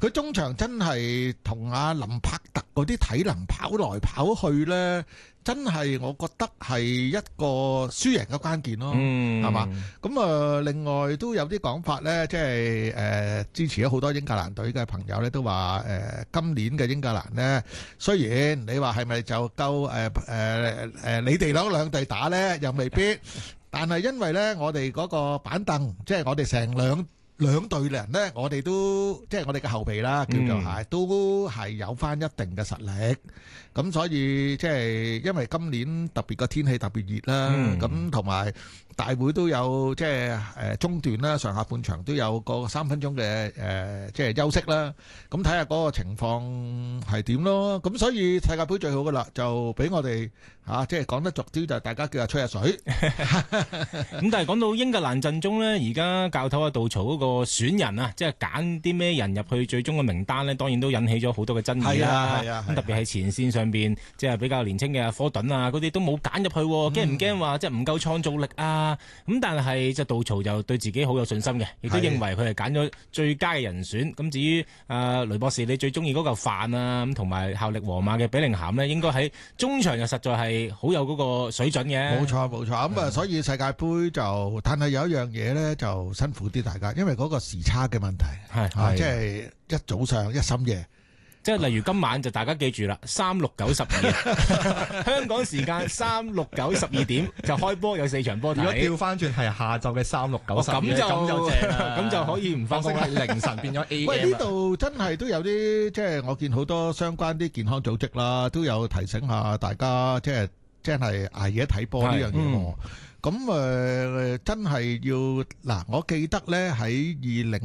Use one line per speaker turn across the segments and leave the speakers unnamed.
佢中場真係同阿林柏特嗰啲體能跑來跑去呢，真係我覺得係一個輸贏嘅關鍵咯，係嘛？咁另外都有啲講法呢，即係支持咗好多英格蘭隊嘅朋友呢，都話今年嘅英格蘭呢，雖然你話係咪就夠你哋兩隊打呢，又未必，但係因為呢，我哋嗰個板凳，即係我哋成兩隊人呢，我哋都即係我哋嘅後備啦，叫做係都係有翻一定嘅實力。咁所以即係因為今年特別個天氣特別熱啦，咁同埋大會都有即係中段啦，上下半場都有個3分鐘嘅即係休息啦。咁睇下嗰個情況係點咯。咁所以世界盃最好噶啦，就俾我哋即係講得俗啲就大家叫下吹下水。
咁但係講到英格蘭陣中呢，而家教頭杜曹嗰個選人啊，即係揀啲咩人入去最終嘅名單呢，當然都引起咗好多嘅爭議啦。咁特別係前線上邊，即係比較年輕嘅科頓啊，嗰啲都冇揀入去，驚唔驚話即係唔夠創造力啊？咁但係就杜曹就對自己好有信心嘅，亦都認為佢係揀咗最佳嘅人選。咁至於雷博士，你最中意嗰嚿飯啊，咁同埋效力皇馬嘅比寧咸呢，應該喺中場又實在係好有嗰個水準嘅。
冇錯冇錯，咁所以世界盃就，但係有一樣嘢呢就辛苦啲大家，因為嗰個時差嘅問題，即係一早上一深夜。
即係例如今晚就大家記住啦，3、6、9、12香港時間3、6、9、12點就開波，有4場波睇。
如果調翻轉係下晝嘅3、6、9、12，咁就正啦，
咁就可以唔翻工啦。
凌晨變咗 AM。
喂，呢度真係都有啲，即係我見好多相關啲健康組織啦，都有提醒下大家，即係真係捱夜睇波呢樣嘢喎。咁真係要嗱，我記得咧喺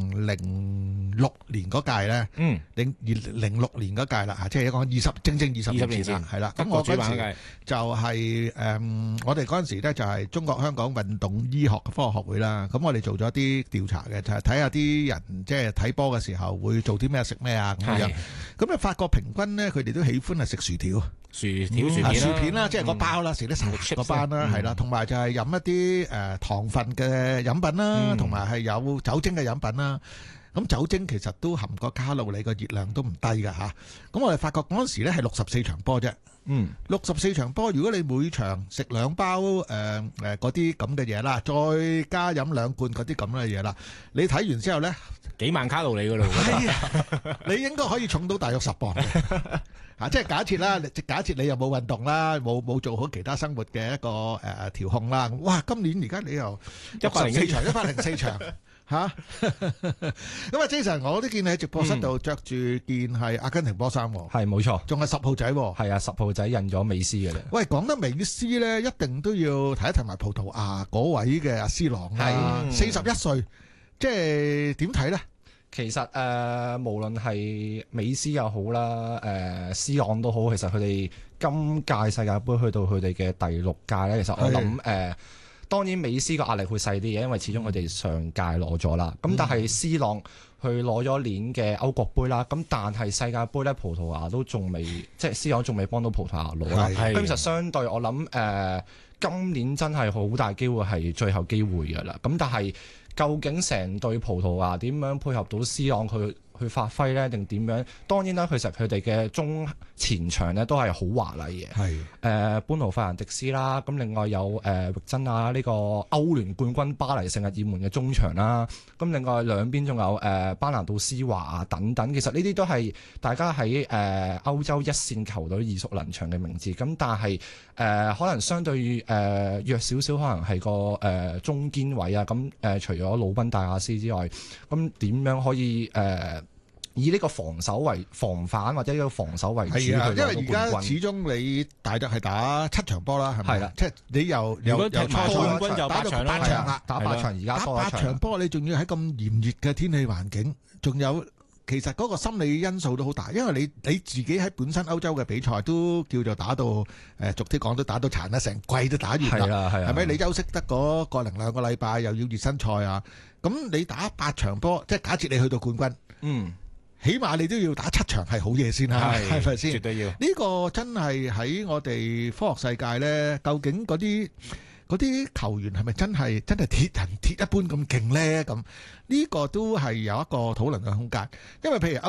2006年嗰屆咧，2006年嗰屆啦，即係講正20年前啦，係啦。咁我嗰時就係我哋嗰陣時咧就係中國香港運動醫學科學學會啦。咁我哋做咗啲調查嘅，就係睇下啲人即係睇波嘅時候會做啲咩食咩啊咁樣。咁咧發覺平均咧佢哋都喜歡係食薯條、薯片啦，即係個包啦，食得實個班啦，係啦，同埋就係飲一啲糖分嘅飲品啦，同埋係有酒精嘅飲品啦。咁酒精其實都含個卡路里個熱量都唔低㗎嚇。咁我哋發覺嗰陣時咧係64場波啫。64場波，如果你每場食2包嗰啲咁嘅嘢啦，再加飲2罐嗰啲咁嘅嘢啦，你睇完之後咧
幾萬卡路里㗎啦。
係啊，你應該可以重到大約10磅嘅。即係假設啦，假設你又冇運動啦，冇做好其他生活嘅一個調控啦。哇！今年而家你又104場嚇。咁啊，Jason，我都見你喺直播室度着住件係阿根廷波衫喎。
係冇錯，
仲係10號仔喎。
係啊，10號仔印咗美斯嘅咧。
喂，講得美斯咧，一定都要提一提埋葡萄牙嗰位嘅阿 C 朗啦。41歲，即係點睇咧？
其實無論係美斯又好啦，C 朗都好，其實佢哋今屆世界盃去到佢哋嘅第6屆咧，其實我諗當然美斯個壓力會細啲嘅，因為始終佢哋上屆攞咗啦。咁但係 C 朗去攞咗年嘅歐國盃啦，咁但係世界盃咧，葡萄牙都仲未，即係 C 朗仲未幫到葡萄牙攞啦。咁其實相對我諗今年真係好大機會係最後機會㗎啦。咁但係究竟成隊葡萄牙點樣配合到 C 朗去發揮呢？定點樣？當然啦，其實佢哋嘅中前場呢都係好華麗嘅。班奴費蘭迪斯啦，咁另外有域真啊，呢個歐聯冠軍巴黎聖日耳門嘅中場啦。咁另外兩邊仲有班拿杜斯華啊等等。其實呢啲都係大家喺歐洲一線球隊耳熟能詳嘅名字。咁但係可能相對弱少少，可能係個中堅位啊。咁除咗魯賓大亞斯之外，咁點樣可以以呢個防守為防反或者呢個防守為主，因為
而家始終你大約係打7場波啦，係咪？係啦，即係你又
初冠軍就8場啦，
打8場，而家多1場。
打8場波，你仲要喺咁炎熱嘅天氣環境，仲有其實嗰個心理因素都好大，因為你自己喺本身歐洲嘅比賽都叫做打到逐啲講都打到殘啦，成季都打完啦，係咪？你休息得嗰個零2個禮拜，又要熱身賽啊，咁你打8場波，即係假設你去到冠軍，起碼你都要打7場係好嘢先啦，係咪先？
絕對要。
呢個真係喺我哋科學世界呢，究竟嗰啲球員係咪真係鐵人鐵一般咁勁呢？咁呢個都係有一個討論嘅空間，因為譬如